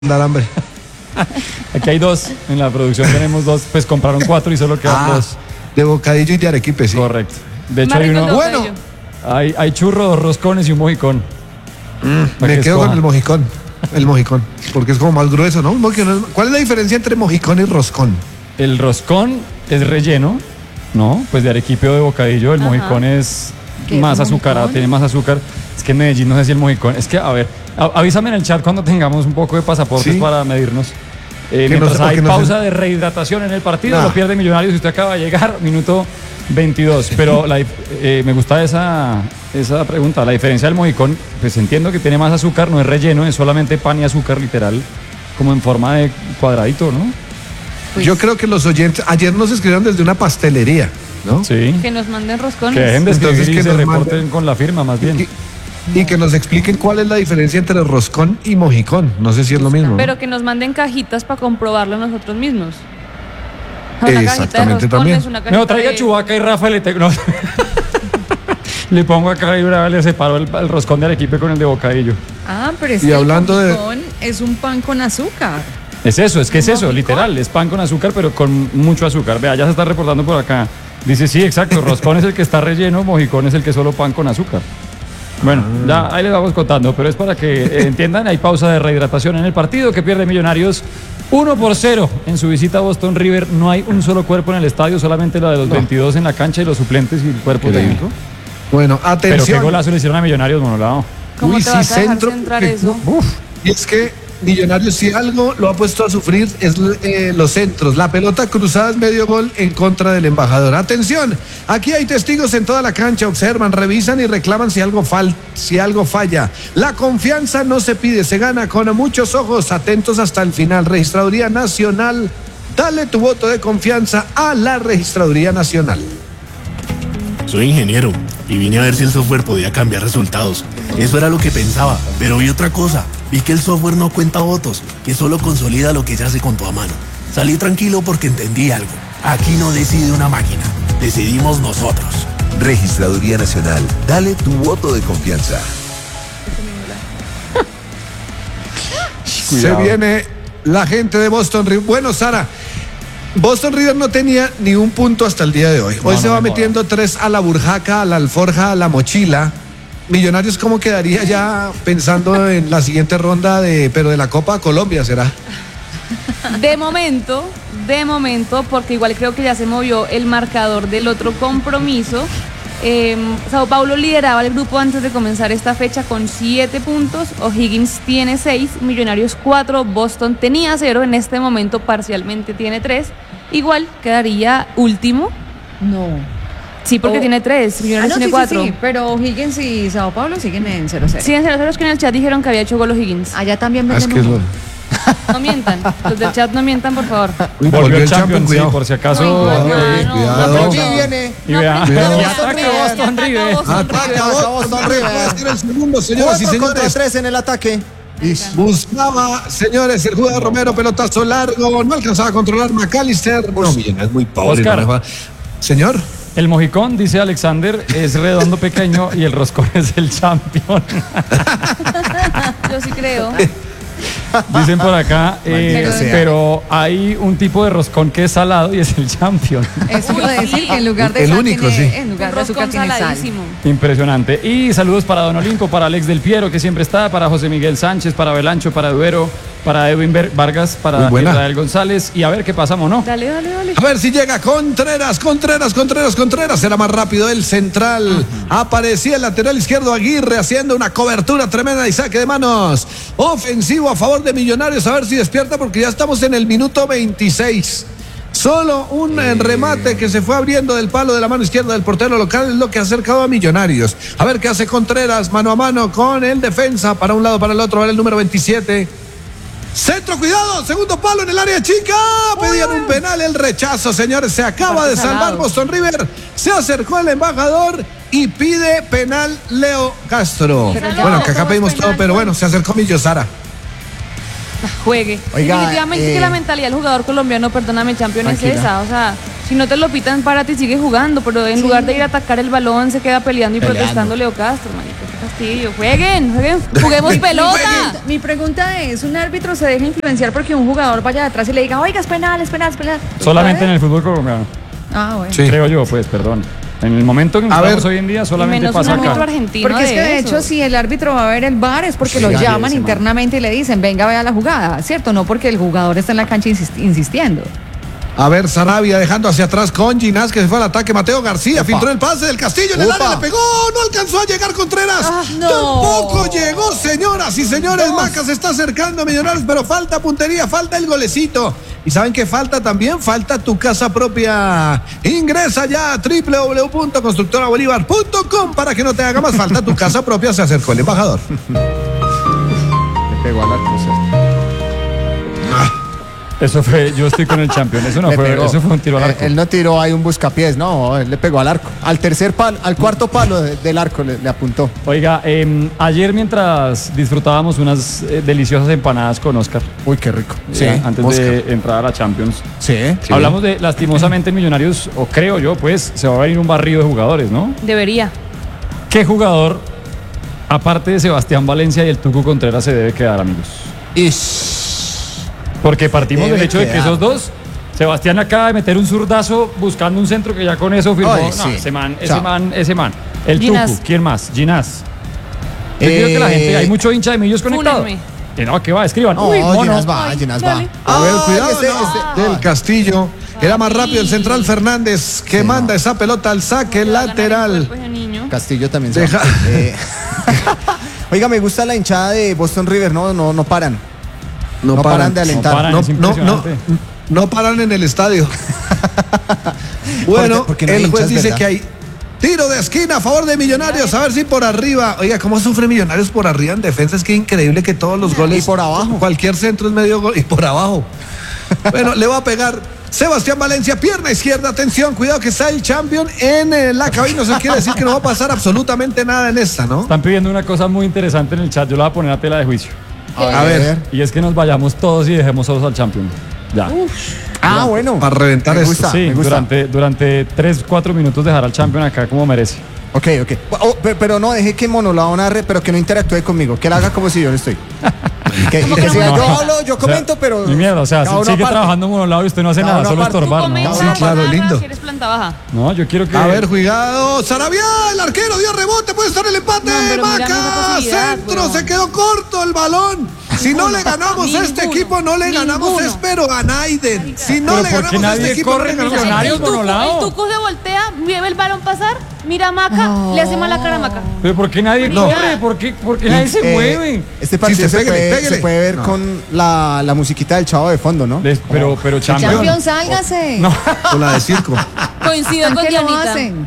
dar hambre. Aquí hay dos, en la producción tenemos dos, pues compraron 4 y solo quedan 2. De bocadillo y de arequipe, sí. Correcto. De hecho hay uno. Bueno, hay churro, 2 roscones y un mojicón. me quedo con el mojicón. El mojicón, porque es como más grueso, ¿no? ¿Cuál es la diferencia entre mojicón y roscón? El roscón es relleno, ¿no? Pues de arequipe o de bocadillo. El mojicón es más azucarado, tiene más azúcar. Es que en Medellín no sé si el mojicón. Es que, a ver, avísame en el chat cuando tengamos un poco de pasaportes para medirnos. Mientras hay pausa de rehidratación en el partido, lo pierde Millonarios y usted acaba de llegar, minuto 22. Pero me gusta esa pregunta. La diferencia del mojicón, pues entiendo que tiene más azúcar, no es relleno, es solamente pan y azúcar literal, como en forma de cuadradito, ¿no? Pues yo creo que los oyentes, ayer nos escribieron desde una pastelería, ¿no? Sí. Que nos manden roscones. Que dejen de escribir y se reporten con la firma, más bien. Y que nos expliquen cuál es la diferencia entre roscón y mojicón. No sé si es lo mismo. Pero que nos manden cajitas para comprobarlo nosotros mismos. Exactamente, también. No, traiga Chubaca y Rafa le pongo acá y le separo el roscón de arequipe con el de bocadillo. Ah, pero es que el mojicón es un pan con azúcar. Es eso, literal, es pan con azúcar, pero con mucho azúcar. Vea, ya se está reportando por acá. Dice, sí, exacto, roscón es el que está relleno, mojicón es el que es solo pan con azúcar. Bueno, ya ahí les vamos contando, pero es para que entiendan, hay pausa de rehidratación en el partido que pierde Millonarios 1-0 en su visita a Boston River. No hay un solo cuerpo en el estadio, solamente la de los 22 en la cancha y los suplentes y el cuerpo técnico. Bueno, atención. Pero qué golazo le hicieron a Millonarios, Monolao. ¿Cómo te vas a dejar centrar eso? Y es que Millonarios, si algo lo ha puesto a sufrir, es los centros. La pelota cruzada es medio gol en contra del embajador. Atención, aquí hay testigos en toda la cancha, observan, revisan y reclaman si algo falla. La confianza no se pide, se gana con muchos ojos, atentos hasta el final. Registraduría Nacional, dale tu voto de confianza a la Registraduría Nacional. Soy ingeniero y vine a ver si el software podía cambiar resultados. Eso era lo que pensaba, pero vi otra cosa. Vi que el software no cuenta votos, que solo consolida lo que ya se contó a mano. Salí tranquilo porque entendí algo. Aquí no decide una máquina, decidimos nosotros. Registraduría Nacional, dale tu voto de confianza. Se viene la gente de Boston River. Bueno, Sara, Boston River no tenía ni un punto hasta el día de hoy. Hoy se va metiendo 3 a la burjaca, a la alforja, a la mochila. Millonarios, ¿cómo quedaría ya pensando en la siguiente ronda pero de la Copa Colombia será? De momento, porque igual creo que ya se movió el marcador del otro compromiso. Sao Paulo lideraba el grupo antes de comenzar esta fecha con 7 puntos, O'Higgins tiene 6, Millonarios 4, Boston tenía 0, en este momento parcialmente tiene 3, igual quedaría último. No. Sí, porque tiene 3, Millonarios tiene 4. Sí, pero O'Higgins y Sao Paulo siguen en 0-0. Sí, en 0-0, es que en el chat dijeron que había hecho gol O'Higgins. Allá también ven No mientan, los del chat no mientan, por favor. Volvió el Champions, sí, por si acaso. Cuidado. Y vea, ataca Boston River. Ataca Boston River. Va a ser el segundo, señoras y señores. 3 en el ataque. Buscaba, señores, el jugador Romero, pelotazo largo. No alcanzaba a controlar McAllister. No, Millonarios es muy pobre. Oscar. Señor. El mojicón, dice Alexander, es redondo pequeño y el roscón es el champion. Yo sí creo. Dicen por acá, pero hay un tipo de roscón que es salado y es el champion. Eso quiere decir que en lugar de el sal único, tiene, en lugar de azúcar tiene sal. Impresionante. Y saludos para Don Olimpo, para Alex Del Piero, que siempre está, para José Miguel Sánchez, para Belancho, para Duero, para Edwin Vargas, para Israel González. Y a ver qué pasamos, ¿no? Dale. A ver si llega Contreras. Será más rápido el central. Aparecía el lateral izquierdo Aguirre haciendo una cobertura tremenda y saque de manos. Ofensivo a favor de Millonarios. A ver si despierta porque ya estamos en el minuto 26. Solo un remate que se fue abriendo del palo de la mano izquierda del portero local es lo que ha acercado a Millonarios. A ver qué hace Contreras mano a mano con el defensa. Para un lado, para el otro. A ver el número 27. Centro, cuidado, segundo palo en el área chica. Pedían un penal, el rechazo, señores. Se acaba de salvar Boston River. Se acercó el embajador y pide penal Leo Castro. Bueno, que acá pedimos todo, pero bueno, se acercó Millosara. Juegue. Oiga, definitivamente que la mentalidad del jugador colombiano, perdóname, champion, es esa. O sea, si no te lo pitan, párate y sigue jugando. Pero en lugar de ir a atacar el balón, se queda peleando y protestando Leo Castro, manito. fastidio. Jueguen, juguemos pelota. Mi pregunta es, ¿un árbitro se deja influenciar porque un jugador vaya detrás y le diga, oiga, es penal? Solamente en el fútbol colombiano. Ah, bueno. Sí. Creo yo, pues, perdón. En el momento en que estamos hoy en día solamente menos pasa un árbitro acá. argentino. Porque es que de hecho, si el árbitro va a ver el VAR es porque lo llaman internamente y le dicen, venga, vea la jugada, ¿cierto? No porque el jugador está en la cancha insistiendo. A ver, Sarabia dejando hacia atrás con Ginás, que se fue al ataque. Mateo García filtró el pase del Castillo en el área, le pegó, no alcanzó a llegar Contreras. No. Tampoco llegó, señoras y señores. Maca se está acercando a Millonarios, pero falta puntería, falta el golecito. ¿Y saben qué falta también? Falta tu casa propia. Ingresa ya a www.constructorabolívar.com para que no te haga más falta tu casa propia. Se acercó el embajador. Le pegó al arco. Eso fue, yo estoy con el campeón. Eso no Le fue, pegó. eso fue un tiro al arco. Él no tiró ahí un buscapiés, no, él le pegó al arco. Al tercer palo, al cuarto palo del arco le apuntó. Oiga, ayer mientras disfrutábamos unas deliciosas empanadas con Oscar, Uy, qué rico. Sí, antes Oscar. de entrar a la Champions, Sí. hablamos de lastimosamente Millonarios, o creo yo, pues se va a venir un barrido de jugadores, ¿no? Debería. ¿Qué jugador, aparte de Sebastián Valencia y el Tucu Contreras, se debe quedar, amigos? Porque partimos Debe del hecho de que quedar. esos dos, Sebastián acaba de meter un zurdazo buscando un centro que ya con eso firmó. Ay, No, sí. ese man. Chao. El Ginás. Tucu, ¿quién más? Ginás. Yo creo que la gente, hay mucho hincha de Millos conectado. Fúnenme. Que no, que va, escriban. No, Uy, mono. Ginás va, Ay, Ginás va. dale. A ver, cuidado Este- del Castillo. Era más rápido el central Fernández, que manda esa pelota al saque lateral. Pues, el niño. Castillo también se Deja- va. Oiga, me gusta la hinchada de Boston River, no paran. No paran de alentar. No paran. es impresionante. No paran en el estadio. Bueno, Porque no hay el juez hinchas, dice ¿verdad? que hay tiro de esquina a favor de Millonarios. A ver si por arriba. Oiga, ¿cómo sufre Millonarios por arriba en defensa? Es que increíble que todos los goles. Y por abajo. Cualquier centro es medio gol. Y por abajo. Bueno, le va a pegar Sebastián Valencia, pierna izquierda. Atención, cuidado que está el champion en la cabina. Eso quiere decir que no va a pasar absolutamente nada en esta, ¿no? Están pidiendo una cosa muy interesante en el chat. Yo la voy a poner a tela de juicio. A ver. Y es que nos vayamos todos y dejemos solos al champion. Ya. Ah, bueno. Para reventar Me esto. gusta, Sí, me gusta. durante 3-4 minutos dejar al champion acá como merece. Ok. Pero no, deje que Monolao narre, pero que no interactúe conmigo. Que él haga como si yo no estoy. Que siga, no? yo hablo, yo comento, O sea, pero. Ni mierda, o sea, cada uno sigue aparte. trabajando en monolado y usted no hace Cada nada, uno solo aparte. estorbar, Tú ¿no? comenzas, Sí, claro, narras, lindo. si eres planta baja. No, yo quiero que. A ver, cuidado, Sarabia, el arquero dio rebote, puede estar el empate. No, pero mira esa Maca, posibilidad, centro, weón. se quedó corto el balón. Si no le ganamos a este Ninguno, equipo, no le ganamos, ninguno. espero a Naiden. Si no Pero le ¿por qué ganamos a este nadie equipo, corre no le en ganamos a Millonarios? El Tucu, Monolao. el Tucu se voltea, ve el balón pasar, mira a Maca, le hace mala cara a Maca. Pero ¿por qué nadie No. corre? ¿Por qué nadie se mueve? Este partido Sí, pégale. se puede ver No. con la musiquita del Chavo de fondo, ¿no? Pero champion. Champion, sálgase. No. O la de circo. Coincido con ¿Qué lo Dianita. hacen?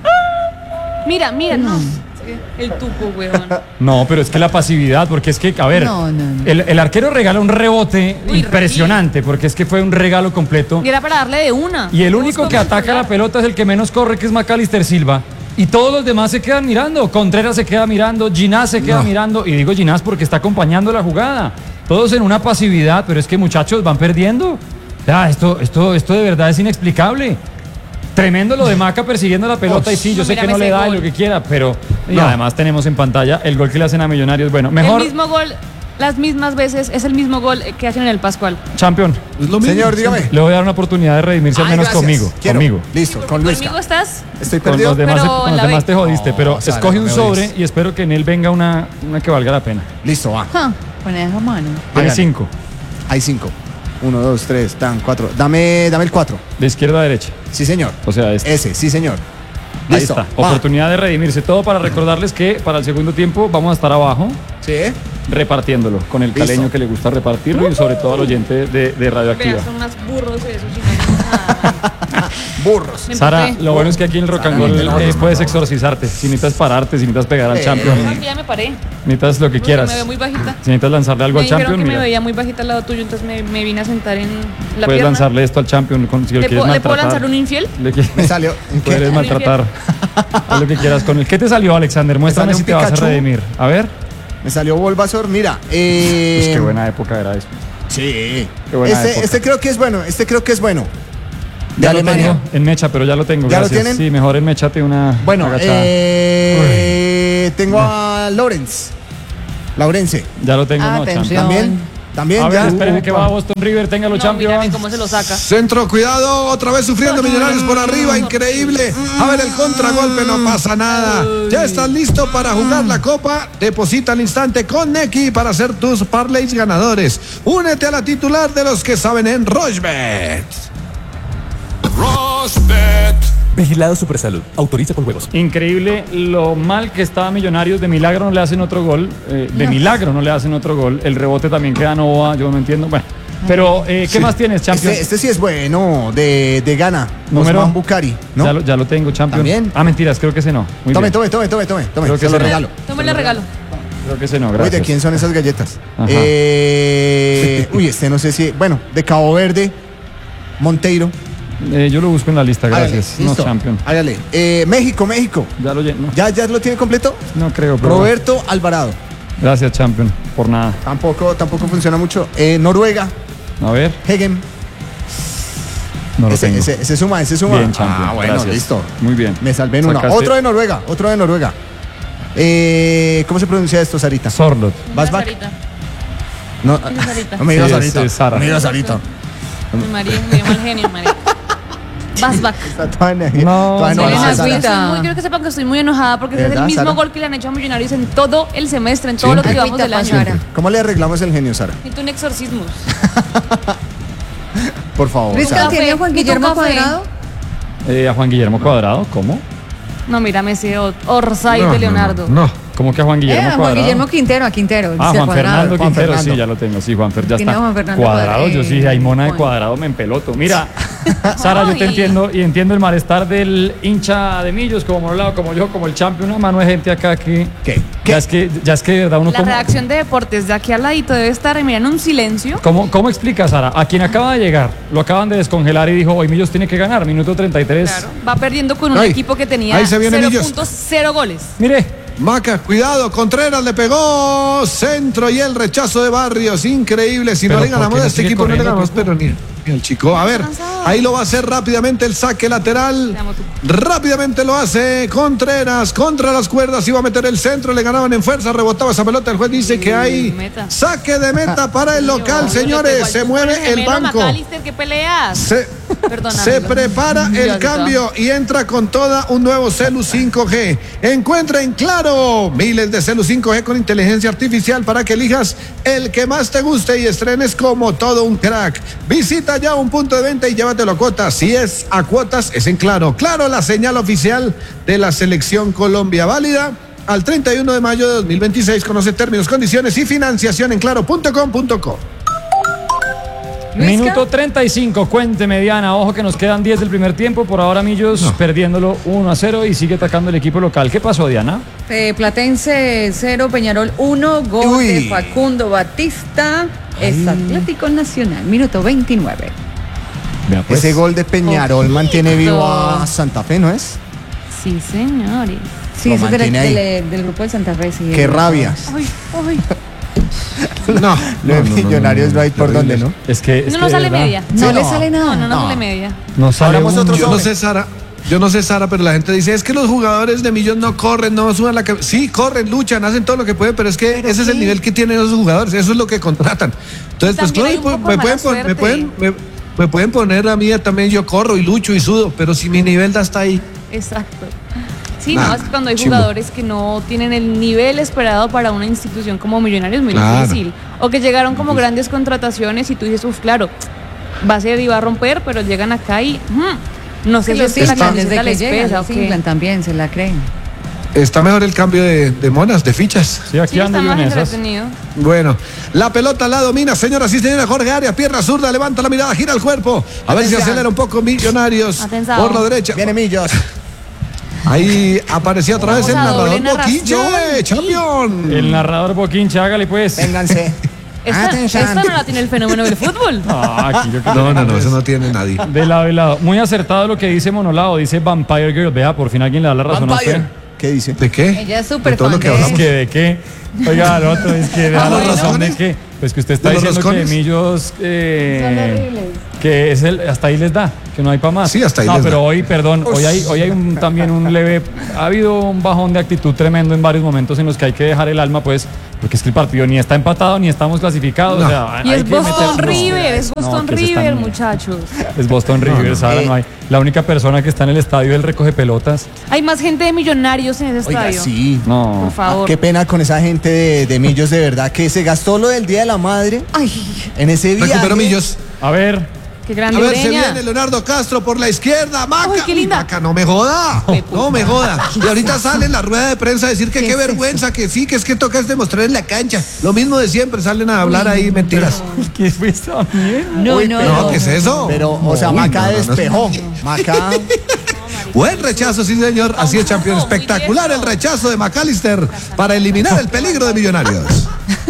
Mira, no. El Tucu, weón. No, pero es que la pasividad, porque es que, a ver, No. el arquero regala un rebote impresionante, porque es que fue un regalo completo. Y era para darle de una. Y el único que ataca la pelota es el que menos corre, que es Macalister Silva. Y todos los demás se quedan mirando. Contreras se queda mirando, Ginás se queda mirando. Y digo Ginás porque está acompañando la jugada. Todos en una pasividad, pero es que muchachos van perdiendo. Ya, esto de verdad es inexplicable. Tremendo lo de Maca persiguiendo la pelota. Y sí, yo sé que no mírame le ese da y gol. lo que quiera, pero y además tenemos en pantalla el gol que le hacen a Millonarios. Bueno, mejor El mismo gol, las mismas veces, es el mismo gol que hacen en el Pascual. champion. Es lo mismo. Señor, dígame. Le voy a dar una oportunidad de redimirse al Ay, menos gracias. conmigo. Quiero. Conmigo. Listo, con Luisca. ¿Conmigo estás? Estoy Con perdido. los demás, Pero con en los la demás B. te jodiste, No, pero Sara, escoge no un me sobre odies. y espero que en él venga una que valga la pena. Listo, va. Pone esa mano. Tiene Hágale. 5, Hay 5. 1, 2, 3, 4. Dame el 4. de izquierda a derecha. Sí, señor. O sea, Ese, sí, señor. ahí Listo. está. va. Oportunidad de redimirse. Todo para recordarles que para el segundo tiempo vamos a estar abajo Sí. repartiéndolo con el Listo. caleño que le gusta repartirlo y sobre todo al oyente de Radioactiva. Vean, son unos burros esos. y no hacen nada. Burros. Me Sara, emputé. lo bueno es que aquí en el Rock and Roll puedes exorcizarte. Si necesitas pararte, si necesitas pegar al champion, No, aquí ya me paré. necesitas lo que Porque quieras. me veo muy bajita. Si necesitas lanzarle algo Me al dijeron champion, que me mira. veía muy bajita al lado tuyo, entonces me vine a sentar en la Puedes pierna. lanzarle esto al champion si lo ¿Le quieres puedo maltratar. lanzar un infiel? Me salió. ¿En qué? Puedes maltratar. Haz lo que quieras con él. ¿Qué te salió, Alexander? Muéstrame salió si un te vas a Pikachu. redimir. A ver. Me salió Bulbasaur. Mira. Pues qué buena época era eso. Sí. Qué buena época. Este creo que es bueno. De Ya lo Alemania. tengo en mecha, pero ya lo tengo. ¿Ya lo Gracias. tienen? Sí, mejor en mecha te una Bueno, agachada. tengo a está Laurence. Ya lo tengo, no, Atención. Champions. También A ver, ya. espérenme que va Boston River, tenga los No, mírame Champions. cómo se lo saca. Centro, cuidado, otra vez sufriendo Millonarios por arriba, increíble. A ver el contragolpe, no pasa nada. Ya estás listo para jugar la copa. Deposita al instante con Neki para hacer tus parlays ganadores. Únete a la titular de los que saben en Rochebet. Vigilado Supersalud. Autoriza con juegos. Increíble lo mal que estaba Millonarios. De milagro no le hacen otro gol. De milagro no le hacen otro gol. El rebote también queda Nova, yo no entiendo. Bueno, pero ¿qué más tienes, Champions? Este sí es bueno, de Ghana. Número. Osman Bukhari, ¿no? Ya lo tengo, Champions. ¿También? Ah, mentiras, creo que ese no. Muy Tome. bien. Creo que Se sí. lo regalo. Tómale regalo. Creo que ese no, Uy, gracias. ¿de quién son esas galletas? Ajá. Este no sé si. Bueno, de Cabo Verde, Monteiro. Yo lo busco en la lista, gracias. Hágale, No, listo. Champions. Hágale. México. Ya lo lleno. ¿Ya lo tiene completo? No creo, pero. Roberto Alvarado. Gracias, Champion, por nada. Tampoco funciona mucho. Noruega, A ver, Hegen. no lo tengo. Ese suma. Bien, Champion. Bueno, gracias. listo. Muy bien. Me salvé en una. Sacaste Otro de Noruega. ¿Cómo se pronuncia esto, Sarita? Sorlot. ¿Vas back? Sarita. No, ¿Quién es Sarita? no me digas Sí, Sarita. es Sara. No me digas Sarita. Mi marido, me dio mal genio, María. Vas back. Está toda No, toda Selena enojada, Sara. Agüita. Quiero que sepan que estoy muy enojada porque ese es el ¿Verdad, mismo Sara? gol que le han hecho a Millonarios en todo el semestre, en todo lo que llevamos del año. Sara. ¿Cómo le arreglamos el genio, Sara? Necesito un exorcismo. Por favor. ¿Cristian Sara. tiene a Juan ¿Y tu Guillermo café? Cuadrado? A Juan Guillermo Cuadrado, ¿cómo? No, mírame ese Orsay de Leonardo. No. ¿Cómo que a Juan Guillermo Juan Cuadrado? Guillermo Quintero, a Quintero. Ah, dice Juan Cuadrado. Fernando Juan Quintero, Fernando. sí, ya lo tengo. Sí, Juanfer, ya Tiene está. a Juan Fernando Cuadrado, yo sí, hay mona de Juan. Cuadrado, me empeloto. Mira, Sara, yo te Ay. entiendo y entiendo el malestar del hincha de Millos, como Monolado, como yo, como el Champion. Una mano de gente acá que. ¿Qué? Ya es que de verdad uno La como. redacción de deportes de aquí al ladito debe estar, miran, un silencio. ¿Cómo explica, Sara? A quien acaba de llegar, lo acaban de descongelar y dijo, hoy Millos tiene que ganar, minuto 33. Claro, va perdiendo con un Ay, equipo que tenía ahí se viene 0 Millos. puntos, 0 goles. Mire, Maca, cuidado, Contreras le pegó centro y el rechazo de Barrios, increíble. Si no Pero le ¿por ganamos qué a no este sigue equipo, no le corriendo, ganamos, Tuco? pero ni al chico. A ver, ahí lo va a hacer rápidamente el saque lateral. Te amo, Tuco. Rápidamente lo hace Contreras contra las cuerdas. Iba a meter el centro, le ganaban en fuerza, rebotaba esa pelota. El juez dice que hay meta. saque de meta para el local, señores. Se mueve el banco. McAllister, ¿qué peleas? Perdóname, Se lo- prepara Ya el está. cambio y entra con toda un nuevo Celu 5G. Encuentra en Claro miles de Celu 5G con inteligencia artificial para que elijas el que más te guste y estrenes como todo un crack. Visita ya un punto de venta y llévatelo a cuotas. Si es a cuotas, es en Claro. Claro, la señal oficial de la Selección Colombia, válida al 31 de mayo de 2026. Conoce términos, condiciones y financiación en claro.com.co. Luisca. minuto 35, cuénteme, Diana. Ojo que nos quedan 10 del primer tiempo. Por ahora Millos perdiéndolo 1-0 y sigue atacando el equipo local. ¿Qué pasó, Diana? Platense 0, Peñarol 1, gol Uy. de Facundo Batista. Es Atlético Nacional, minuto 29. Vea, pues. Ese gol de Peñarol Ojito. mantiene vivo a Santa Fe, ¿no es? Sí, señores. Sí, Lo eso es mantiene ahí. del grupo de Santa Fe. Sí, Qué rabia. Ay, ay. No, Lo de Millonarios no hay por dónde, ¿no? Es que. No sale ¿verdad? media. No Sí, le no. sale nada. No No. sale media. No sale Hablamos un- otro Yo no sobre. sé, Sara, pero la gente dice, es que los jugadores de Millos no corren, no suban la cabeza. Sí, corren, luchan, hacen todo lo que pueden, pero es que ese es el nivel que tienen esos jugadores, eso es lo que contratan. Entonces, pues También hay claro, un poco de me pueden poner a mí también, yo corro y lucho y sudo, pero si mi nivel da hasta ahí. Exacto. Sí, Nah, no, es que cuando hay chimbo. jugadores que no tienen el nivel esperado para una institución como Millonarios, muy Claro. difícil. O que llegaron como grandes contrataciones y tú dices, uff, claro, va a ser y va a romper, pero llegan acá y no sé Que si los es que la inflan, camiseta desde les que llegan, pesa o los qué. inflan también, se la creen. Está mejor el cambio de monas, de fichas. Sí, aquí Sí, ando está yo más en esas. entretenido. Bueno, la pelota la domina, señoras y señores, Jorge Arias, pierna zurda, levanta la mirada, gira el cuerpo. A ver si Atención. acelera un poco Millonarios. Atención. Por la derecha. Viene Millos. Ahí aparecía otra vez el Vamos a narrador doble Boquille, narración. champion. El narrador Boquinche, hágale pues. Vénganse. Esta no la tiene el fenómeno del fútbol. Ah, aquí yo creo No, que eso no tiene nadie. De lado y lado. Muy acertado lo que dice Monolado, dice Vampire Girl. Vea, por fin alguien le da la razón a usted. ¿Qué dice? ¿De qué? Ella es súper De todo fan lo que de Es hablamos. que de qué. Oiga, el otro es que da la razón de qué. Pues que usted está ¿De los diciendo que roscones? Millos Son horribles. que es hasta ahí les da, que no hay para más. Sí, hasta ahí no, les pero da. hoy, perdón, hoy hay también un leve, ha habido un bajón de actitud tremendo en varios momentos en los que hay que dejar el alma, pues, porque es que el partido ni está empatado ni estamos clasificados. No. O sea, Y hay es que Boston meter- River, es No, Boston que se River, están- muchachos. Es Boston River, Sara, no hay. La única persona que está en el estadio, él recoge pelotas. Hay más gente de Millonarios en ese Oiga, estadio. sí. No. Por favor. Qué pena con esa gente de Millos, de verdad, que se gastó lo del Día de la Madre en ese viaje. Recuperó Millos. A ver, Qué A grande ver, se Ureña. viene Leonardo Castro por la izquierda. Maca. Uy, qué linda. Maca, no me joda. No me joda. Y ahorita sale en la rueda de prensa a decir que ¿Qué qué es vergüenza, que sí, que es que toca es demostrar en la cancha. Lo mismo de siempre, salen a hablar ahí mentiras. ¿qué fuiste también? No, Uy, no, No, no. ¿qué es eso? Pero, o sea, Uy, Maca no, no, no. despejó. Maca. Buen rechazo, sí, señor. Así es, campeón. Muy Espectacular tieso. el rechazo de McAllister para eliminar el peligro de Millonarios.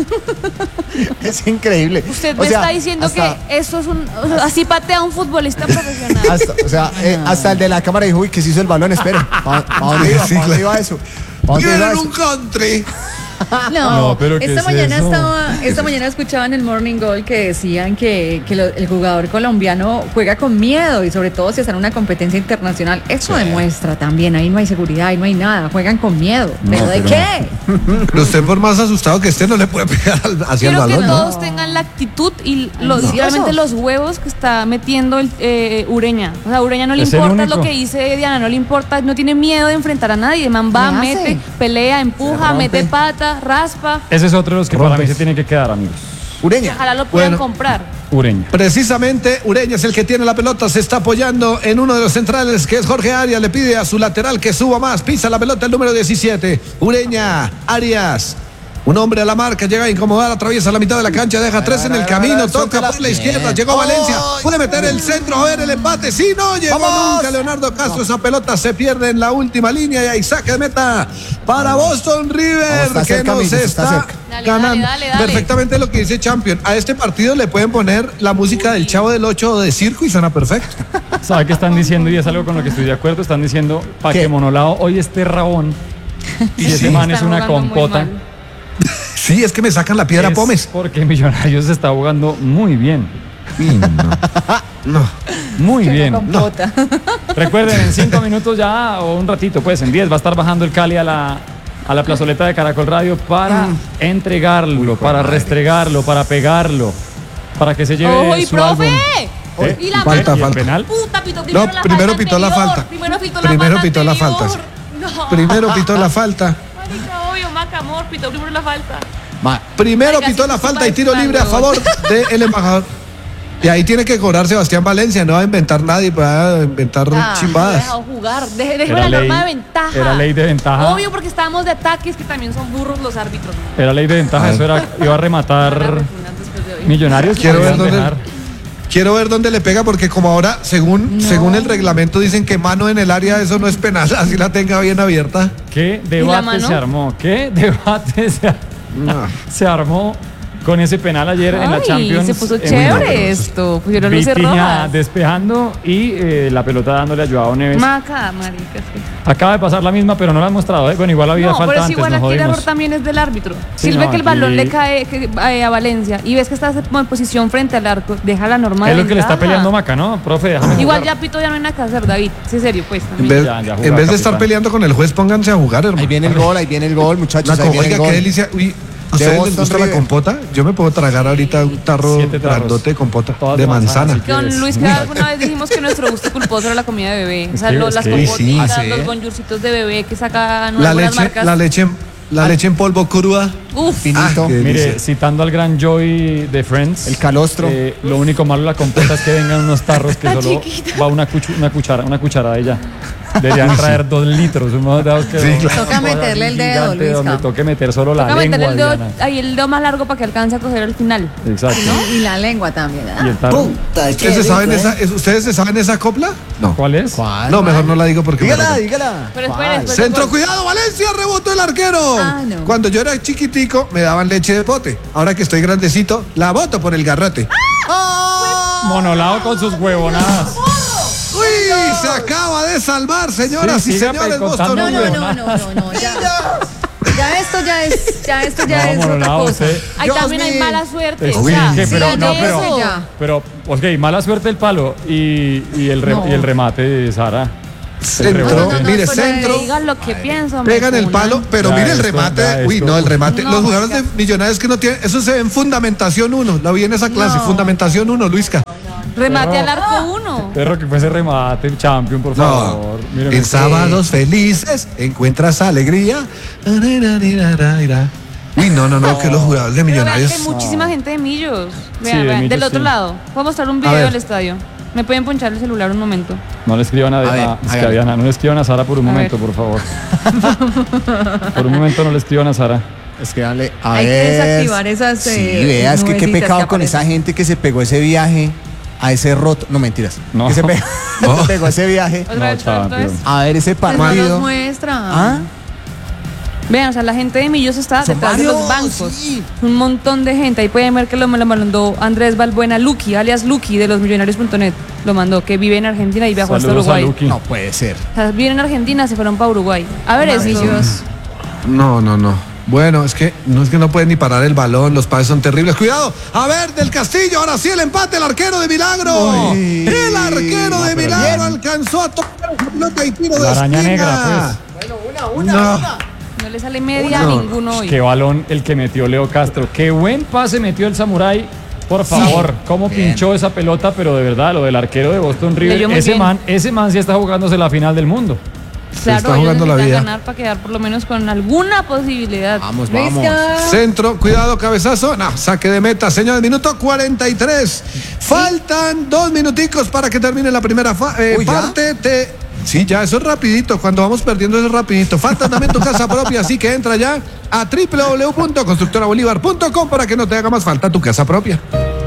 Es increíble. Usted O me sea, está diciendo hasta- que eso es así patea un futbolista profesional. hasta el de la cámara dijo, uy, que se hizo el balón, espere. ¿Para dónde iba? Sí, ¿Pa' dónde claro. iba eso? ¿Pa' dónde iba Quieren eso? un country. No, pero ¿qué esta es mañana eso? esta mañana escuchaba en el Morning Goal que decían que el jugador colombiano juega con miedo y sobre todo si está en una competencia internacional. Eso demuestra también, ahí no hay seguridad, ahí no hay nada, juegan con miedo. ¿Pero de qué? Pero usted, por más asustado que esté, no le puede pegar hacia el Quiero que balón, ¿no? todos tengan la actitud y Ansiosos. realmente los huevos que está metiendo Ureña. O sea, a Ureña no le Es el importa único. lo que dice Diana, no le importa, no tiene miedo de enfrentar a nadie. Man va, ¿Qué hace? mete, pelea, empuja, rompe. mete pata, raspa. Ese es otro de los que para Rompes. mí se tiene que quedar, amigos. Ureña. Ojalá lo puedan Bueno. comprar. Ureña. Precisamente Ureña es el que tiene la pelota, se está apoyando en uno de los centrales que es Jorge Arias, le pide a su lateral que suba más, pisa la pelota el número 17, Ureña, Arias. Un hombre a la marca, llega a incomodar, atraviesa la mitad de la cancha, deja tres en el camino, toca por la izquierda, llegó Valencia, puede meter el centro, a ver el empate, sí, no llegó ¡Vamos! nunca Leonardo Castro, esa pelota se pierde en la última línea y ahí saque de meta para Boston River, Vamos, está que cerca, nos Millos, está está cerca. Dale, ganando. dale, dale. Perfectamente lo que dice Champion, a este partido le pueden poner la música del Chavo del 8 de circo y suena perfecto. ¿Sabe qué están diciendo? Y es algo con lo que estoy de acuerdo. Están diciendo, para ¿Qué? que Monolao hoy esté rabón y ese Sí. man es Están una jugando muy compota. mal. Sí, es que me sacan la piedra Es Pómez. porque Millonarios está jugando muy bien. No. Muy bien. Compota. Recuerden, en 5 minutos ya, o un ratito, pues en 10, va a estar bajando el Cali a la plazoleta de Caracol Radio para entregarlo, para restregarlo, para pegarlo, para que se lleve ¡Uy, su profe! álbum. ¿Y la Falta, ¿Y el falta. penal? Puta, pitó No, primero pitó la anterior. falta. Primero pitó Primero pitó la falta. anterior. No. Primero pitó la falta. Marica, obvio, Maca, amor, pitó primero la falta. Primero Oiga, pitó sí, la sí, falta y parece tiro libre a algo. favor del embajador. Y ahí tiene que cobrar Sebastián Valencia, no va a inventar nadie, va a inventar No he chimbadas. dejado jugar. Déjeme Era la ley- norma de ventaja. era ley de ventaja. Obvio, porque estábamos de ataques que también son burros los árbitros. Era ley de ventaja, eso era, iba a rematar Después de hoy. Millonarios. Quiero ver podían dónde- dejar. Quiero ver dónde le pega porque como ahora, según el reglamento, dicen que mano en el área, eso no es penal, así la tenga bien abierta. ¿Qué la debate mano? se armó? ¿Qué debate No. se armó con ese penal ayer en la Ay, Champions? se puso En chévere Wimbledon? esto. Pusieron luces Vitinha rojas. despejando y la pelota dándole a Joao Neves. Maca, marica. Sí. Acaba de pasar la misma, pero no la han mostrado. Bueno, igual había No, falta pero es antes, igual nos aquí el error jodimos. también es del árbitro. Sí, Si ve no, que el balón aquí- le cae a Valencia y ves que estás en posición frente al arco, deja la norma Es de lo que le está ventaja. peleando Maca, ¿no? Profe, déjame Igual jugar. ya pito ya no hay nada que hacer, David. Sí, serio, pues En también. vez, Ya jugar, en vez de estar capitán. peleando con el juez, pónganse a jugar, hermano. Ahí viene el gol, muchachos. Una Ahí viene oiga, el qué gol. delicia. Uy, ¿a ustedes les Boston gusta la River. compota? Yo me puedo tragar ahorita un tarro 7 tarros. grandote de compota Todas de manzana. si Con quieres. Luis, que alguna vez dijimos que nuestro gusto culposo era la comida de bebé. O sea, Es que- las es que- compotitas, sí, los bonjourcitos de bebé que sacan La algunas leche, marcas. la leche en polvo cruda. Uf, Finito. qué Mire, delicia. citando al gran Joy de Friends. El calostro. Lo único malo de la compota es que vengan unos tarros que Está solo chiquita. va una cucharada y ya. Deberían traer 2 litros. Unos dedos que Sí, claro. Toca meterle el dedo, gigante Luisca. donde toque meter solo la toca lengua. meterle el dedo, Diana. ahí el dedo más largo para que alcance a coger al final. Exacto. Y la lengua también. ¿ah? Y el tarro. ¿Ustedes se saben esa copla? No. ¿Cuál es? No, mejor no la digo porque me Dígala, la- dígala. Pero espere, después Centro, del gol. cuidado, Valencia, rebotó el arquero. Ah, no. Cuando yo era chiquitico, me daban leche de pote. Ahora que estoy grandecito, la boto por el garrote. Monolao con sus huevonadas. ¡Uy! Se acaba de salvar, señoras Sí, y siga señores. contando Boston No, River. no, no, no, no, no, ya. Ya esto esto ya es No, otra no, cosa. usted- Ahí también hay mala suerte. Es O sea, que, pero, sí, no, eso. pero, ok, mala suerte el palo y el remate de Sara. Centro, mire, Pues centro. digan lo que pienso. Pegan el Mejuna. palo, pero Ya mire el esto, remate. ya Uy, esto. no, el remate. No, Los jugadores oiga. de Millonarios que no tienen. Eso se ve en Fundamentación 1. La vi en esa clase. Fundamentación 1, Luisca. Remate al arco 1. Perro, que fue ese remate, el champion, por No. favor. Míreme. En sábados felices encuentras alegría. Uy, no, que los jugadores de Pero vean Millonarios. que hay muchísima gente de Millos. Vean, de vean, Millos, del otro sí. lado. Puedo mostrar un A video ver. del estadio. ¿Me pueden ponchar el celular un momento? No le escriban a, ver, es que hágale. Diana, no le escriban a Sara por un A momento, ver. por favor. Por un momento no le escriban a Sara. Es que dale, a Hay que ver. desactivar esas, Sí, vea, es que qué nubecitas pecado que con esa aparecen. gente que se pegó ese viaje a ese roto. No, mentiras. No. Que se pegó, se pegó ese viaje Otra vez, otra vez. champion. a ver ese Pues no los partido. muestra. ¿Ah? Vean, o sea, la gente de Millos está Son detrás de los varios, bancos. sí. Un montón de gente. Ahí pueden ver que me lo mandó Andrés Balbuena Luqui, alias Luqui de los millonarios.net. Lo mandó, que vive en Argentina y viajó hasta Saludos a Uruguay. Luqui. No puede ser. O sea, viven en Argentina, se fueron para Uruguay. A ver, esto. Millos. No. Bueno, es que no pueden ni parar el balón, los pases son terribles. Cuidado, a ver, del Castillo, ahora sí el empate, el arquero de Milagro. Uy. El arquero de pero Milagro bien. alcanzó a tocar esa pelota y tiro La de araña esquina. negra, No. No le sale media a No. ninguno hoy. Qué balón el que metió Leo Castro. Qué buen pase metió el Samurái. Por favor, cómo Bien. pinchó esa pelota, pero de verdad, lo del arquero de Boston River, Leyó muy bien. ese man sí está jugándose la final del mundo. Claro, está ellos jugando la necesitan vida. ganar para quedar por lo menos con alguna posibilidad. Vamos. Centro, cuidado, cabezazo. No, saque de meta, señores. Minuto 43. Faltan 2 minuticos para que termine la primera Uy, ¿ya? parte. Sí, ya, eso es rapidito. Cuando vamos perdiendo eso es rapidito. Falta también tu casa propia, así que entra ya a www.constructorabolívar.com para que no te haga más falta tu casa propia.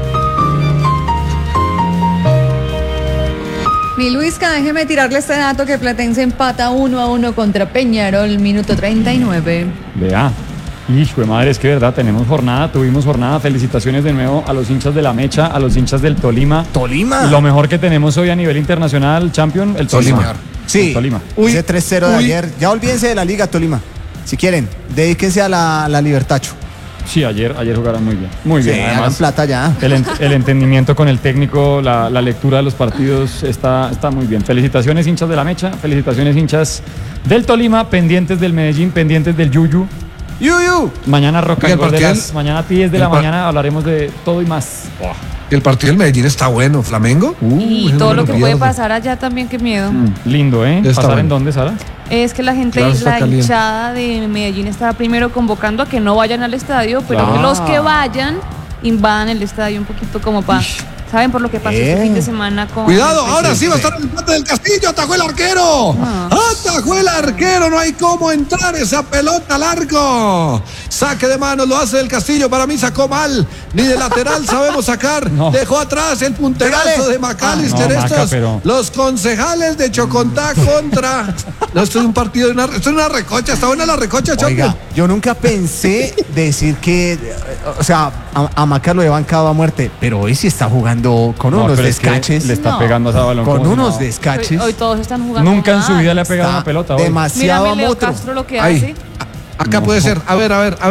Mi Luisca, déjeme tirarle este dato que Platense empata 1-1 contra Peñarol, minuto 39. Vea. Hijo de madre, es que de verdad tuvimos jornada. Felicitaciones de nuevo a los hinchas de la Mecha, a los hinchas del Tolima. Tolima. Lo mejor que tenemos hoy a nivel internacional, champion, el Tolima. Sí. El Tolima. Uy, Ese 3-0 de uy. ayer. Ya olvídense de la Liga Tolima. Si quieren, dedíquense a la Libertacho. Sí, ayer jugaron muy bien. Muy bien, Sí, hagan además. plata ya. El entendimiento con el técnico, la lectura de los partidos está muy bien. Felicitaciones hinchas de la Mecha, felicitaciones hinchas del Tolima, pendientes del Medellín, pendientes del Yuyu. Yuyu. Mañana Rock Oiga, and Roll de partido- las mañana 10 de la el par- mañana hablaremos de todo y más. El partido del Medellín está bueno. ¿Flamengo? Y ese no todo me lo que puede pierdo. pasar allá también, qué miedo. Lindo, ¿eh? Está ¿Pasar en bueno. dónde, Sara? Es que la gente, Claro, está la caliente. hinchada de Medellín está primero convocando a que no vayan al estadio, pero Claro. que los que vayan invadan el estadio un poquito como para... ¿Saben por lo que pasó este fin de semana con... Cuidado, ahora sí va a estar el empate del Castillo, atajó el arquero. Atajó el arquero, no hay cómo entrar esa pelota al arco. Saque de manos, lo hace el Castillo, para mí sacó mal. Ni de lateral sabemos sacar. No. Dejó atrás el punterazo Pégale. de McAllister. No, Maca, Estos, pero- los concejales de Chocontá contra... No, esto es un partido, esto es una recocha, está buena la recocha, Oiga, Champion. yo nunca pensé decir que, o sea, a Maca lo he bancado a muerte, pero hoy sí está jugando con No, unos pero es que descaches. le está No. pegando a ese balón. Con como si unos no. descaches. Hoy todos están jugando Nunca en su mal. vida le ha pegado Está una pelota. hoy. demasiado Mírame a Leo motro. Castro lo que Ay. hace. Acá puede ser. A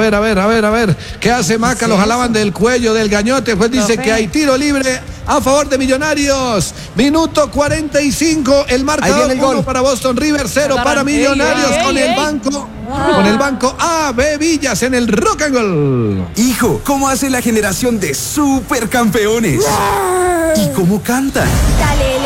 ver. ¿Qué hace Maca? Lo jalaban del cuello, del gañote. Pues dice Profe. que hay tiro libre a favor de Millonarios. Minuto 45. El Ahí marcador viene el gol. 1 para Boston River, 0 para Ey, Millonarios ey, con ey, el ey. banco. Con el banco AB Villas en el Rock and Roll. Hijo, ¿cómo hace la generación de supercampeones? ¿Y cómo cantan? ¡Dale,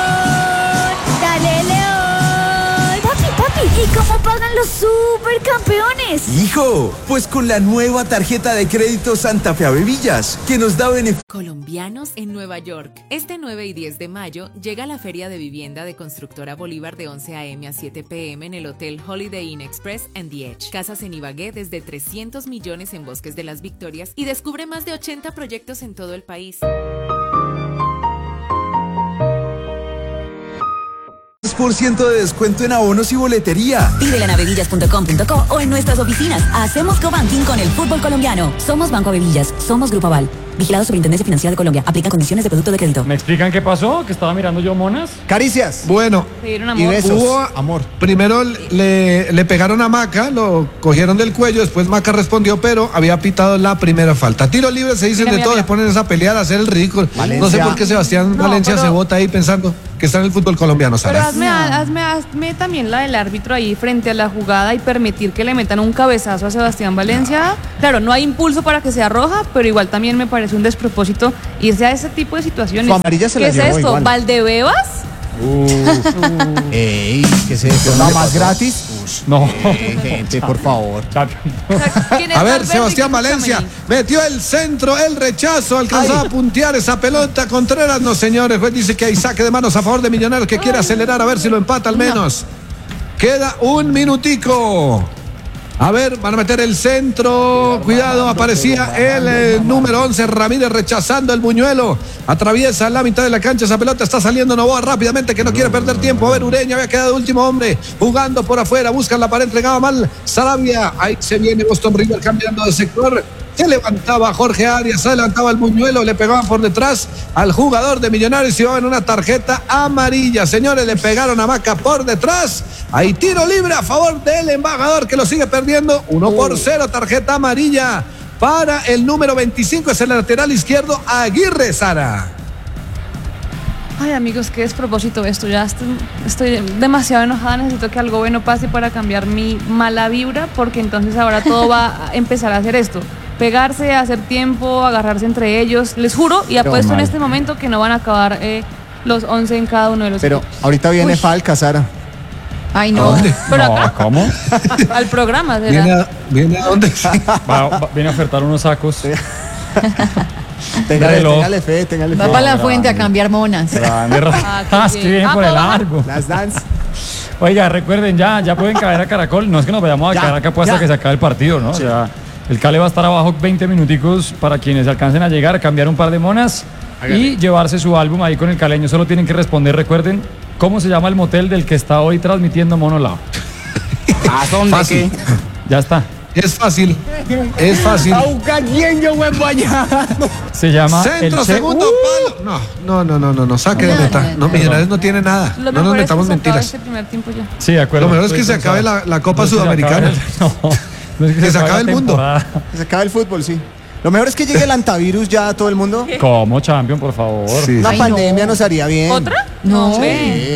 León! ¡Dale, León! Papi, ¿y cómo pagan los supercampeones? Hijo, pues con la nueva tarjeta de crédito Santa Fe Avevillas, que nos da beneficios. Colombianos en Nueva York. Este 9 y 10 de mayo llega la Feria de Vivienda de Constructora Bolívar de 11 a.m. a 7 p.m. en el Hotel Holiday Inn Express and The Edge. Casas en Ibagué desde 300 millones en Bosques de las Victorias y descubre más de 80 proyectos en todo el país. 10% de descuento en abonos y boletería. Pídela en avevillas.com.co o en nuestras oficinas. Hacemos cobanking con el fútbol colombiano. Somos Banco Avevillas. Somos Grupo Aval. Vigilado Superintendencia Financiera de Colombia. Aplica condiciones de producto de crédito. ¿Me explican qué pasó? Que estaba mirando yo monas. Caricias. Bueno, y besos. hubo, amor. Primero le pegaron a Maca, lo cogieron del cuello, después Maca respondió, pero había pitado la primera falta. Tiro libre, se dicen de todo, se ponen a pelear, a hacer el ridículo. Valencia. No sé por qué Sebastián Valencia se bota ahí pensando que está en el fútbol colombiano, Pero Sara. hazme también la del árbitro ahí frente a la jugada y permitir que le metan un cabezazo a Sebastián Valencia. Claro, no hay impulso para que sea roja, pero igual también me parece un despropósito irse a ese tipo de situaciones. Su amarilla se ¿Qué la es llevó esto? igual. ¿Valdebebas? Ey, ¿qué es esto? ¿Nada más gratis? No. Gente, por favor. A ver, Sebastián Valencia metió el centro, el rechazo, alcanzó a puntear esa pelota. Contreras, no señores, juez dice que hay saque de manos a favor de Millonarios que quiere acelerar a ver si lo empata al menos. Queda un minutico. A ver, van a meter el centro. Cuidado, aparecía el número 11, Ramírez, rechazando el buñuelo. Atraviesa la mitad de la cancha. Esa pelota está saliendo Novoa rápidamente, que no quiere perder tiempo. A ver, Ureña había quedado último hombre. Jugando por afuera, buscan la pared, entregaba mal Sarabia. Ahí se viene Boston River cambiando de sector. Se levantaba Jorge Arias, se levantaba el buñuelo, le pegaban por detrás al jugador de Millonarios y llevaban una tarjeta amarilla. Señores, le pegaron a Maca por detrás. Hay tiro libre a favor del embajador que lo sigue perdiendo. 1-0, tarjeta amarilla para el número 25, es el lateral izquierdo Aguirre, Sara. Ay, amigos, qué despropósito esto. Ya estoy demasiado enojada. Necesito que algo bueno pase para cambiar mi mala vibra, porque entonces ahora todo va a empezar a hacer esto. Pegarse, hacer tiempo, agarrarse entre ellos. Les juro y apuesto en este momento que no van a acabar los 11 en cada uno de los Pero equipos. ahorita viene Falca, Sara. Ay, no. Pero No, acá, ¿cómo? al programa, ¿verdad? ¿Viene a dónde? Viene a ofertar unos sacos. Téngale fe. Va para la fuente a cambiar monas. Es que viene por el largo. Las dance. Oiga, recuerden, ya pueden caer a Caracol. No es que nos vayamos a quedar acá pues hasta que se acabe el partido, ¿no? Sí. O sea, el Cale va a estar abajo 20 minuticos para quienes alcancen a llegar, cambiar un par de monas y llevarse su álbum ahí con el caleño. Solo tienen que responder, recuerden, ¿cómo se llama el motel del que está hoy transmitiendo Mono Lao? ¿A dónde? Fácil. Ya está. Es fácil. Es fácil. Se llama Centro, el segundo palo. No. Saque de meta. No, Millonarios no tiene nada. Lo No nos mejor es que metamos se acabe mentiras. este primer tiempo ya. Sí, de acuerdo. Lo mejor es que se acabe la Copa Sudamericana. No es Que se acabe el mundo. Se acaba el fútbol, sí. Lo mejor es que llegue el antivirus ya a todo el mundo. ¿Cómo, champion, por favor? Sí. Una pandemia nos haría bien. ¿Otra? No. Ve.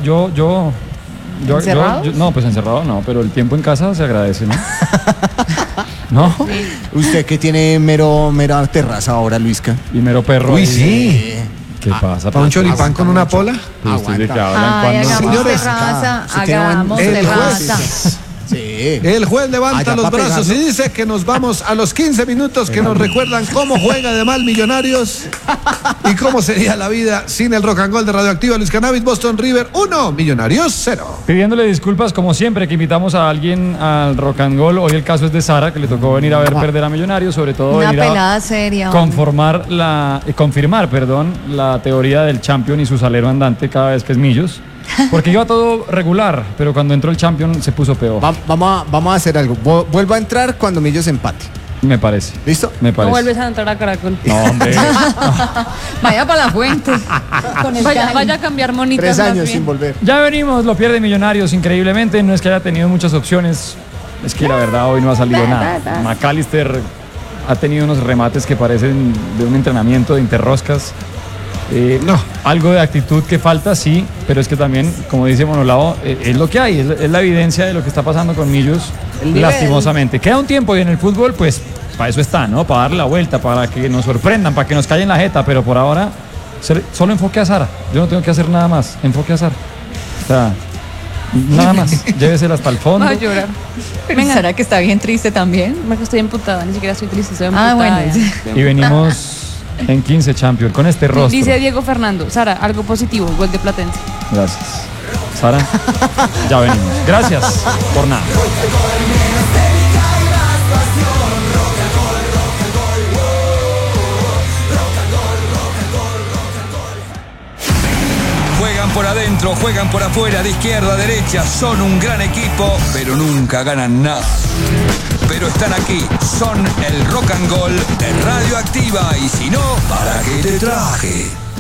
Yo no, pues encerrado no, pero el tiempo en casa se agradece, ¿no? ¿No? Usted que tiene mera terraza ahora, Luisca. Y mero perro. Uy, ahí. sí. ¿Qué pasa? ¿Para un choripán con una pola? ¿Ustedes de qué hablan? Ay, ¿Cuándo? hagamos Señores, terraza, usted tiene hagamos el terraza. Sí. El juez levanta Allá los pa' brazos pegando. y dice que nos vamos a los 15 minutos que nos recuerdan cómo juega de mal Millonarios y cómo sería la vida sin el rock and roll de Radioactiva. Luis Cannabis, Boston River 1, Millonarios 0. Pidiéndole disculpas, como siempre, que invitamos a alguien al rock and roll. Hoy el caso es de Sara, que le tocó venir a ver perder a Millonarios, sobre todo Una venir pelada a seria. hombre. confirmar la teoría del champion y su salero andante cada vez que es Millos. Porque iba todo regular, pero cuando entró el champion se puso peor. Vamos a hacer algo. Vuelva a entrar cuando Millos empate. Me parece. ¿Listo? Me No parece. vuelves a entrar a Caracol. No, hombre. Vaya para la fuente. Con el Vaya Cali. a cambiar monitas. 3 más años bien. sin volver. Ya venimos, lo pierde Millonarios increíblemente. No es que haya tenido muchas opciones, es que la verdad hoy no ha salido nada. McAllister ha tenido unos remates que parecen de un entrenamiento de interroscas. Algo de actitud que falta, sí, pero es que también, como dice Monolao, es lo que hay, es la evidencia de lo que está pasando con Millos, lastimosamente. Queda un tiempo y en el fútbol, pues, para eso está, ¿no? Para darle la vuelta, para que nos sorprendan, para que nos callen la jeta, pero por ahora, solo enfoque a Sara. Yo no tengo que hacer nada más, enfoque a Sara. O sea, nada más, llévesela hasta el fondo. Voy a llorar. Venga. ¿Será que está bien triste también? Me estoy emputada, ni siquiera estoy triste, estoy emputada. Ah, bueno. ya. Y venimos en 15 Champion, con este rostro. Dice Diego Fernando, Sara, algo positivo, gol de Platense. Gracias. Sara, ya venimos. Gracias por nada. Juegan por por adentro, juegan por afuera, de izquierda a derecha, son un gran equipo, pero nunca ganan nada. Pero están aquí, son el Rock and Roll de Radioactiva, y si no, ¿para qué te traje?